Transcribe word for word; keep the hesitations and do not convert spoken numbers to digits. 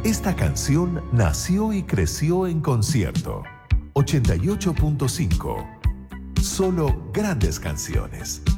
Esta canción nació y creció en concierto. ochenta y ocho punto cinco. Solo grandes canciones.